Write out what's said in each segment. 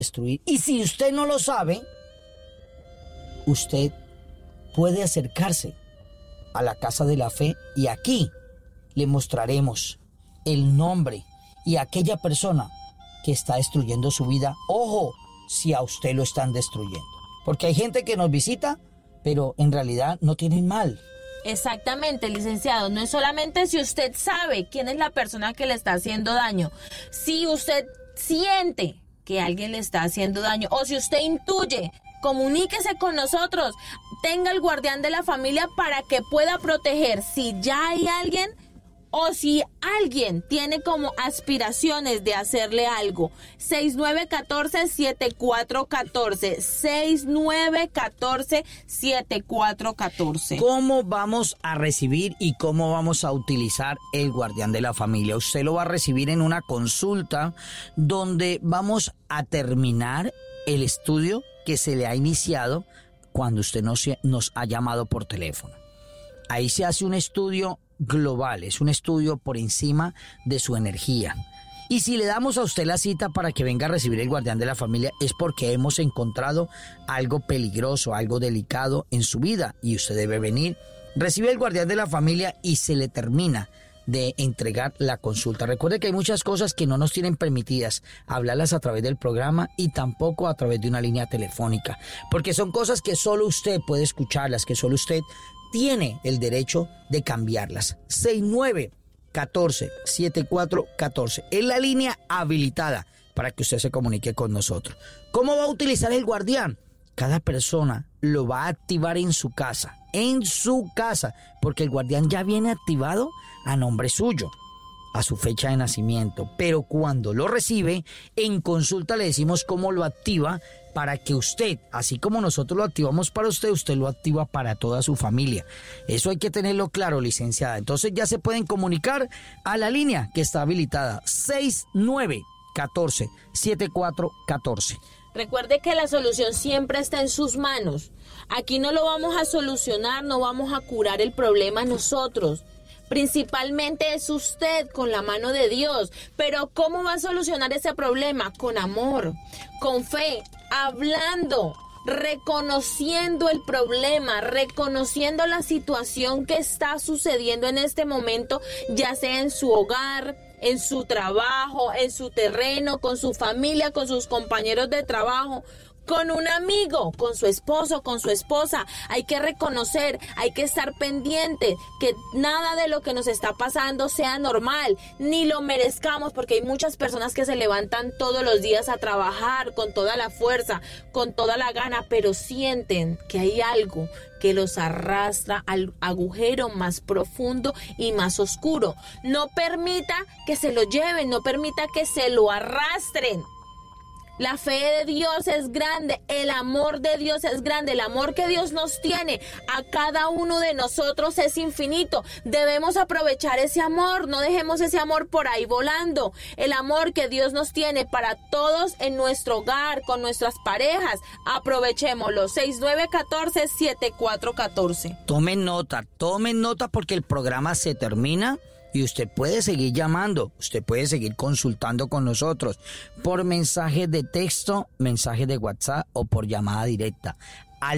destruir. Y si usted no lo sabe, usted puede acercarse a la Casa de la Fe y aquí le mostraremos el nombre y aquella persona que está destruyendo su vida. Ojo, si a usted lo están destruyendo. Porque hay gente que nos visita, pero en realidad no tienen mal. Exactamente, licenciado. No es solamente si usted sabe quién es la persona que le está haciendo daño. Si usted siente que alguien le está haciendo daño o si usted intuye, comuníquese con nosotros. Tenga el guardián de la familia para que pueda proteger si ya hay alguien o si alguien tiene como aspiraciones de hacerle algo. 6914-7414. 6914-7414. ¿Cómo vamos a recibir y cómo vamos a utilizar el guardián de la familia? Usted lo va a recibir en una consulta donde vamos a terminar el estudio que se le ha iniciado cuando usted nos ha llamado por teléfono. Ahí se hace un estudio global, es un estudio por encima de su energía. Y si le damos a usted la cita para que venga a recibir el guardián de la familia es porque hemos encontrado algo peligroso, algo delicado en su vida y usted debe venir, recibe el guardián de la familia y se le termina de entregar la consulta. Recuerde que hay muchas cosas que no nos tienen permitidas hablarlas a través del programa y tampoco a través de una línea telefónica, porque son cosas que solo usted puede escucharlas, que solo usted tiene el derecho de cambiarlas. 6914-7414 es la línea habilitada para que usted se comunique con nosotros. ¿Cómo va a utilizar el guardián? Cada persona lo va a activar en su casa, porque el guardián ya viene activado a nombre suyo, a su fecha de nacimiento, pero cuando lo recibe, en consulta le decimos cómo lo activa para que usted, así como nosotros lo activamos para usted, usted lo activa para toda su familia. Eso hay que tenerlo claro, licenciada. Entonces ya se pueden comunicar a la línea que está habilitada, 6914-7414. Recuerde que la solución siempre está en sus manos. Aquí no lo vamos a solucionar, no vamos a curar el problema nosotros. Principalmente es usted con la mano de Dios. Pero ¿cómo va a solucionar ese problema? Con amor, con fe, hablando, reconociendo el problema, reconociendo la situación que está sucediendo en este momento, ya sea en su hogar, en su trabajo, en su terreno, con su familia, con sus compañeros de trabajo, con un amigo, con su esposo, con su esposa. Hay que reconocer, hay que estar pendiente, que nada de lo que nos está pasando sea normal, ni lo merezcamos, porque hay muchas personas que se levantan todos los días a trabajar con toda la fuerza, con toda la gana, pero sienten que hay algo que los arrastra al agujero más profundo y más oscuro. No permita que se lo lleven, no permita que se lo arrastren. La fe de Dios es grande, el amor de Dios es grande, el amor que Dios nos tiene a cada uno de nosotros es infinito. Debemos aprovechar ese amor, no dejemos ese amor por ahí volando. El amor que Dios nos tiene para todos en nuestro hogar, con nuestras parejas, aprovechémoslo. 6914-7414. Tomen nota porque el programa se termina. Y usted puede seguir llamando, usted puede seguir consultando con nosotros por mensaje de texto, mensaje de WhatsApp o por llamada directa al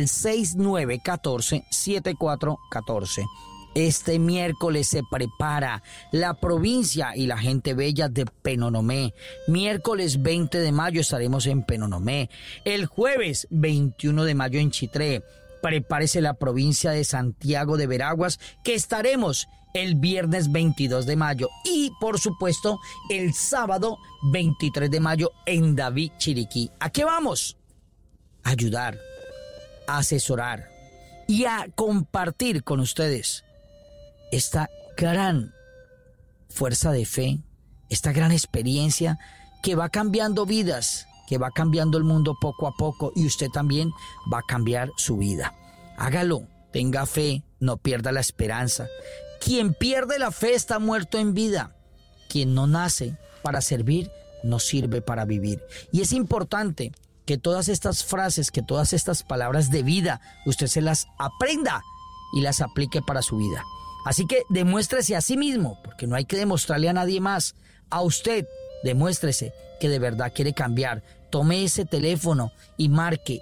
6914-7414. Este miércoles se prepara la provincia y la gente bella de Penonomé. Miércoles 20 de mayo estaremos en Penonomé. El jueves 21 de mayo en Chitré. Prepárese la provincia de Santiago de Veraguas, que estaremos el viernes 22 de mayo y, por supuesto, el sábado 23 de mayo en David, Chiriquí. ¿A qué vamos? A ayudar, a asesorar y a compartir con ustedes esta gran fuerza de fe, esta gran experiencia que va cambiando vidas, que va cambiando el mundo poco a poco y usted también va a cambiar su vida. Hágalo, tenga fe, no pierda la esperanza. Quien pierde la fe está muerto en vida. Quien no nace para servir, no sirve para vivir. Y es importante que todas estas frases, que todas estas palabras de vida, usted se las aprenda y las aplique para su vida. Así que demuéstrese a sí mismo, porque no hay que demostrarle a nadie más. A usted Demuéstrese que de verdad quiere cambiar. Tome ese teléfono y marque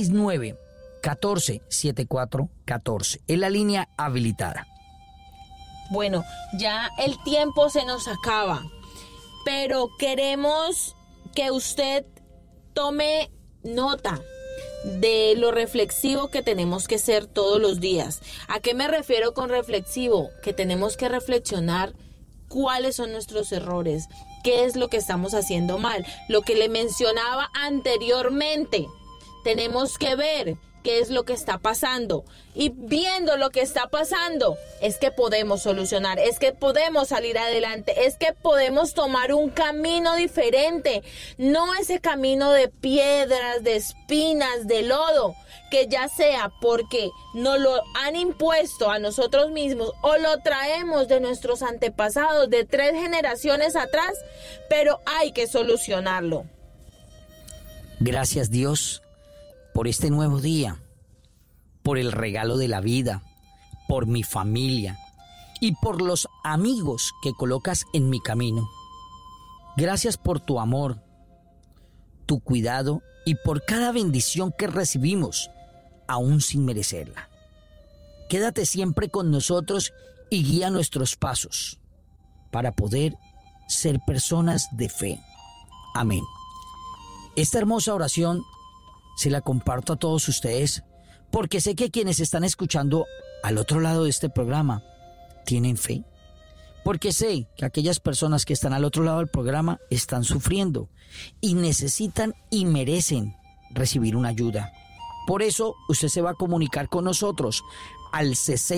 6914-7414. Es la línea habilitada. Bueno, ya el tiempo se nos acaba, pero queremos que usted tome nota de lo reflexivo que tenemos que ser todos los días. ¿A qué me refiero con reflexivo? Que tenemos que reflexionar cuáles son nuestros errores, qué es lo que estamos haciendo mal. Lo que le mencionaba anteriormente, tenemos que ver qué es lo que está pasando, y viendo lo que está pasando es que podemos solucionar, es que podemos salir adelante, es que podemos tomar un camino diferente, no ese camino de piedras, de espinas, de lodo, que ya sea porque nos lo han impuesto a nosotros mismos o lo traemos de nuestros antepasados de 3 generaciones atrás, pero hay que solucionarlo. Gracias, Dios, por este nuevo día, por el regalo de la vida, por mi familia y por los amigos que colocas en mi camino. Gracias por tu amor, tu cuidado y por cada bendición que recibimos, aún sin merecerla. Quédate siempre con nosotros y guía nuestros pasos para poder ser personas de fe. Amén. Esta hermosa oración se la comparto a todos ustedes porque sé que quienes están escuchando al otro lado de este programa tienen fe. Porque sé que aquellas personas que están al otro lado del programa están sufriendo y necesitan y merecen recibir una ayuda. Por eso usted se va a comunicar con nosotros al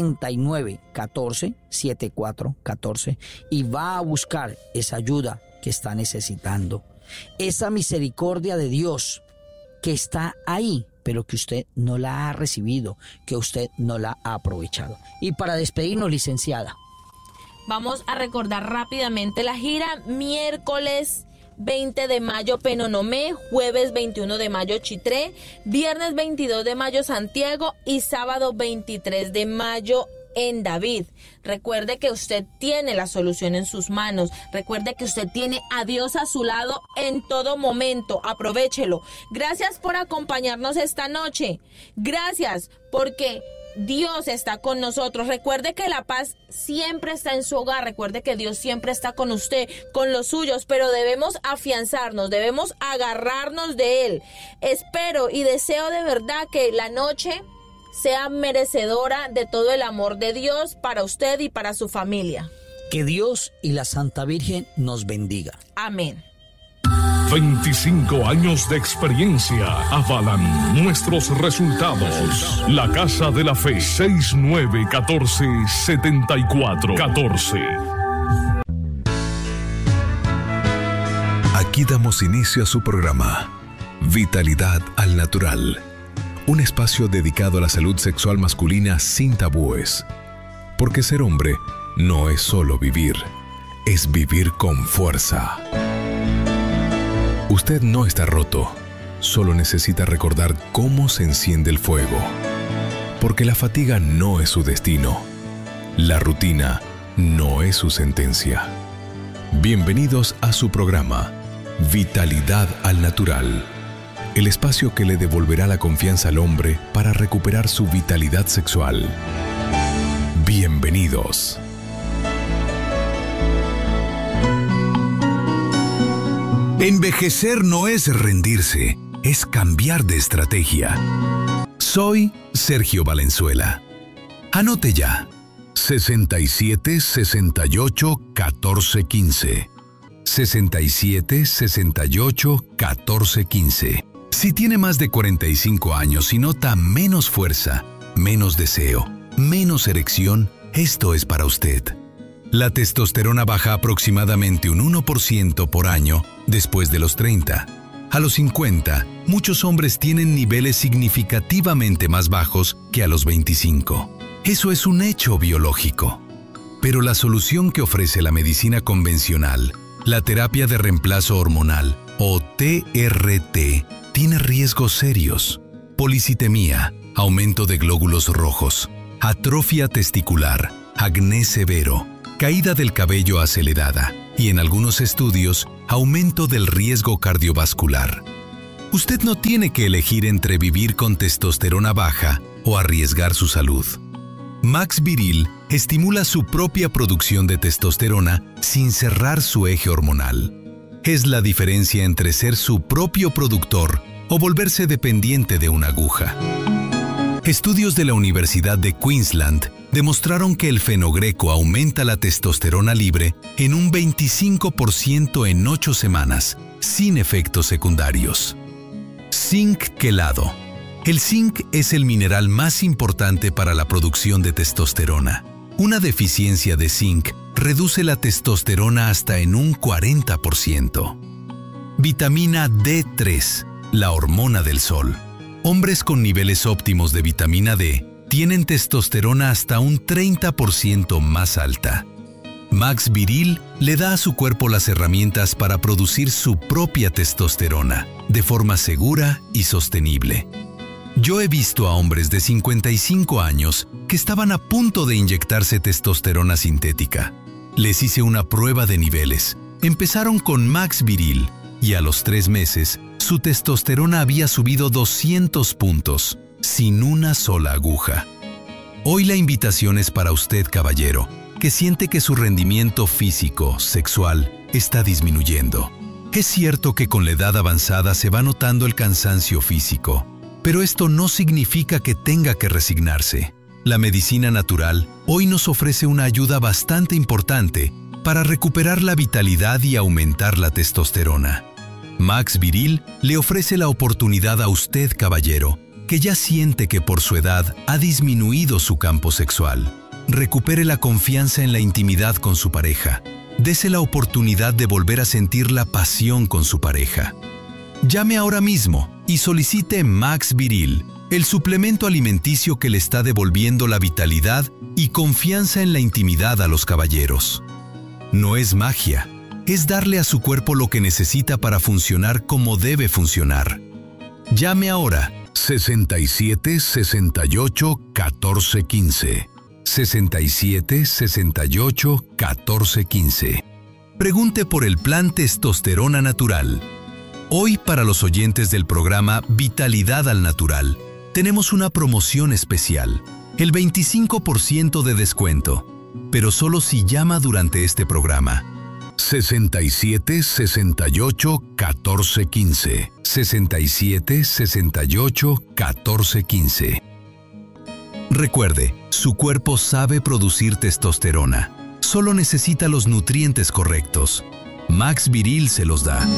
6914-7414 y va a buscar esa ayuda que está necesitando. Esa misericordia de Dios que está ahí, pero que usted no la ha recibido, que usted no la ha aprovechado. Y para despedirnos, licenciada, vamos a recordar rápidamente la gira. Miércoles 20 de mayo Penonomé, jueves 21 de mayo Chitré, viernes 22 de mayo Santiago y sábado 23 de mayo en David. Recuerde que usted tiene la solución en sus manos. Recuerde que usted tiene a Dios a su lado en todo momento. Aprovéchelo. Gracias por acompañarnos esta noche. Gracias porque Dios está con nosotros. Recuerde que la paz siempre está en su hogar. Recuerde que Dios siempre está con usted, con los suyos, pero debemos afianzarnos, debemos agarrarnos de Él. Espero y deseo de verdad que la noche sea merecedora de todo el amor de Dios para usted y para su familia. Que Dios y la Santa Virgen nos bendiga. Amén. 25 años de experiencia avalan nuestros resultados. La Casa de la Fe, 6914-7414. Aquí damos inicio a su programa, Vitalidad al Natural. Un espacio dedicado a la salud sexual masculina sin tabúes. Porque ser hombre no es solo vivir, es vivir con fuerza. Usted no está roto, solo necesita recordar cómo se enciende el fuego. Porque la fatiga no es su destino, la rutina no es su sentencia. Bienvenidos a su programa, Vitalidad al Natural. El espacio que le devolverá la confianza al hombre para recuperar su vitalidad sexual. Bienvenidos. Envejecer no es rendirse, es cambiar de estrategia. Soy Sergio Valenzuela. Anote ya. 67 68 14 15. 67 68 14 15. Si tiene más de 45 años y nota menos fuerza, menos deseo, menos erección, esto es para usted. La testosterona baja aproximadamente un 1% por año después de los 30. A los 50, muchos hombres tienen niveles significativamente más bajos que a los 25. Eso es un hecho biológico. Pero la solución que ofrece la medicina convencional, la terapia de reemplazo hormonal, o TRT, tiene riesgos serios: policitemia, aumento de glóbulos rojos, atrofia testicular, acné severo, caída del cabello acelerada y, en algunos estudios, aumento del riesgo cardiovascular. Usted no tiene que elegir entre vivir con testosterona baja o arriesgar su salud. Max Viril estimula su propia producción de testosterona sin cerrar su eje hormonal. Es la diferencia entre ser su propio productor o volverse dependiente de una aguja. Estudios de la Universidad de Queensland demostraron que el fenogreco aumenta la testosterona libre en un 25% en 8 semanas, sin efectos secundarios. Zinc quelado. El zinc es el mineral más importante para la producción de testosterona. Una deficiencia de zinc reduce la testosterona hasta en un 40%. Vitamina D3, la hormona del sol. Hombres con niveles óptimos de vitamina D tienen testosterona hasta un 30% más alta. Max Viril le da a su cuerpo las herramientas para producir su propia testosterona de forma segura y sostenible. Yo he visto a hombres de 55 años que estaban a punto de inyectarse testosterona sintética. Les hice una prueba de niveles. Empezaron con Max Viril y a los 3 meses su testosterona había subido 200 puntos, sin una sola aguja. Hoy la invitación es para usted, caballero, que siente que su rendimiento físico, sexual, está disminuyendo. Es cierto que con la edad avanzada se va notando el cansancio físico, pero esto no significa que tenga que resignarse. La medicina natural hoy nos ofrece una ayuda bastante importante para recuperar la vitalidad y aumentar la testosterona. Max Viril le ofrece la oportunidad a usted, caballero, que ya siente que por su edad ha disminuido su campo sexual. Recupere la confianza en la intimidad con su pareja. Dese la oportunidad de volver a sentir la pasión con su pareja. Llame ahora mismo y solicite Max Viril, el suplemento alimenticio que le está devolviendo la vitalidad y confianza en la intimidad a los caballeros. No es magia, es darle a su cuerpo lo que necesita para funcionar como debe funcionar. Llame ahora 67 68 14 15. 67 68 14 15. Pregunte por el plan Testosterona Natural. Hoy, para los oyentes del programa Vitalidad al Natural, tenemos una promoción especial, el 25% de descuento, pero solo si llama durante este programa. 67 68 14 15. 67 68 14 15. Recuerde, su cuerpo sabe producir testosterona. Solo necesita los nutrientes correctos. Max Viril se los da.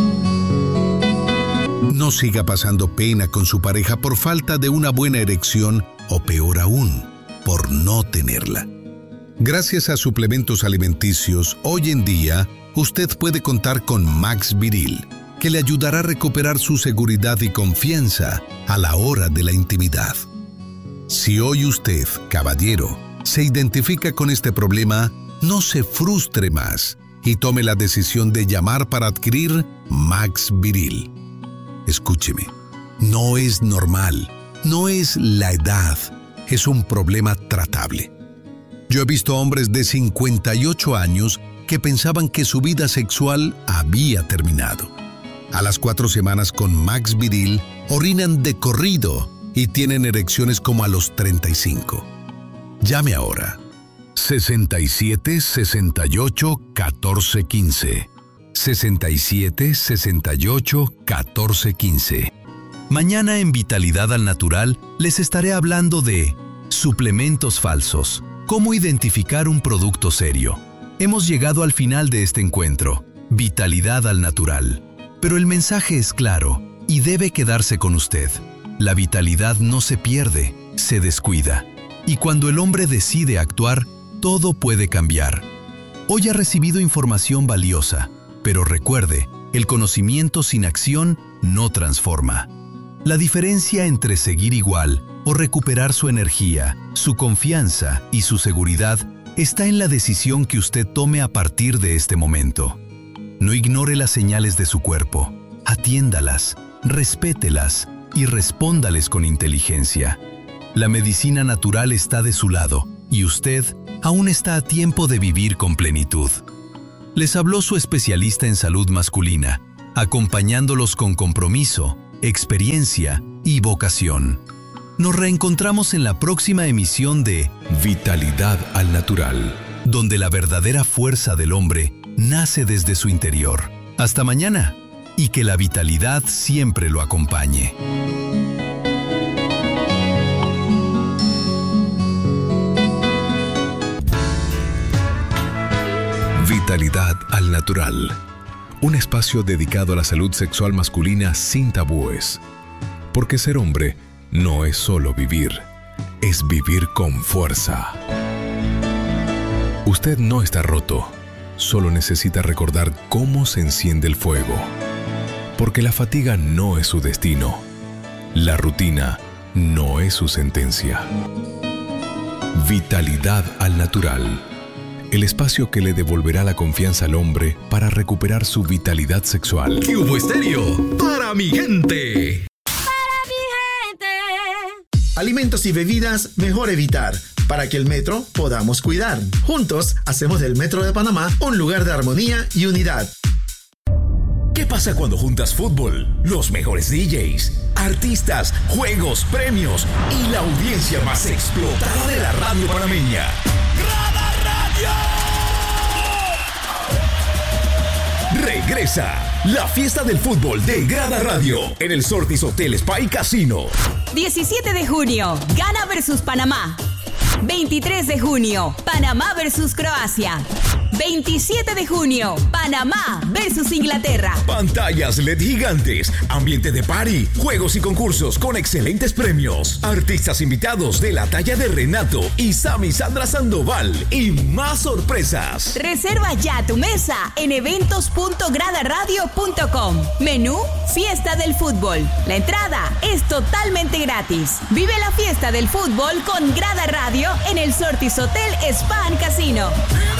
No siga pasando pena con su pareja por falta de una buena erección o peor aún, por no tenerla. Gracias a suplementos alimenticios, hoy en día, usted puede contar con Max Viril, que le ayudará a recuperar su seguridad y confianza a la hora de la intimidad. Si hoy usted, caballero, se identifica con este problema, no se frustre más y tome la decisión de llamar para adquirir Max Viril. Escúcheme, no es normal, no es la edad, es un problema tratable. Yo he visto hombres de 58 años que pensaban que su vida sexual había terminado. A las 4 semanas con Max Viril, orinan de corrido y tienen erecciones como a los 35. Llame ahora. 67 68 14 15. 67 68 14 15. Mañana en Vitalidad al Natural les estaré hablando de suplementos falsos. ¿Cómo identificar un producto serio? Hemos llegado al final de este encuentro, Vitalidad al Natural. Pero el mensaje es claro y debe quedarse con usted. La vitalidad no se pierde, se descuida. Y cuando el hombre decide actuar, todo puede cambiar. Hoy ha recibido información valiosa, pero recuerde, el conocimiento sin acción no transforma. La diferencia entre seguir igual o recuperar su energía, su confianza y su seguridad está en la decisión que usted tome a partir de este momento. No ignore las señales de su cuerpo, atiéndalas, respételas y respóndales con inteligencia. La medicina natural está de su lado y usted aún está a tiempo de vivir con plenitud. Les habló su especialista en salud masculina, acompañándolos con compromiso, experiencia y vocación. Nos reencontramos en la próxima emisión de Vitalidad al Natural, donde la verdadera fuerza del hombre nace desde su interior. Hasta mañana, y que la vitalidad siempre lo acompañe. Vitalidad al Natural. Un espacio dedicado a la salud sexual masculina sin tabúes. Porque ser hombre no es solo vivir, es vivir con fuerza. Usted no está roto, solo necesita recordar cómo se enciende el fuego. Porque la fatiga no es su destino, la rutina no es su sentencia. Vitalidad al Natural. El espacio que le devolverá la confianza al hombre para recuperar su vitalidad sexual. Cubo Estéreo, para mi gente. Para mi gente. Alimentos y bebidas mejor evitar, para que el metro podamos cuidar. Juntos hacemos del Metro de Panamá un lugar de armonía y unidad. ¿Qué pasa cuando juntas fútbol, los mejores DJs, artistas, juegos, premios y la audiencia más explotada de la radio panameña? ¡Grada Radio! Regresa la fiesta del fútbol de Grada Radio en el Sortis Hotel Spa y Casino. 17 de junio, Ghana versus Panamá. 23 de junio, Panamá versus Croacia. 27 de junio, Panamá versus Inglaterra. Pantallas LED gigantes, ambiente de party, juegos y concursos con excelentes premios. Artistas invitados de la talla de Renato y Sammy Sandra Sandoval y más sorpresas. Reserva ya tu mesa en eventos.gradaradio.com. Menú, fiesta del fútbol. La entrada es totalmente gratis. Vive la fiesta del fútbol con Grada Radio en el Sortis Hotel Spa and Casino.